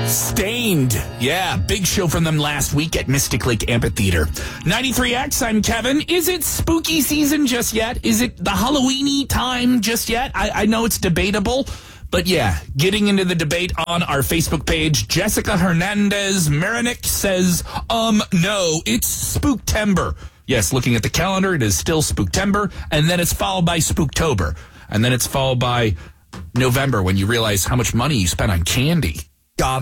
Stained. Yeah, big show from them last week at Mystic Lake Amphitheater. 93X, I'm Kevin. Is it spooky season just yet? Is it the Halloween-y time just yet? I know it's debatable, but yeah, getting into the debate on our Facebook page, Jessica Hernandez Marinick says, no, it's Spooktember. Yes, looking at the calendar, it is still Spooktember, and then it's followed by Spooktober, and then it's followed by November when you realize how much money you spent on candy.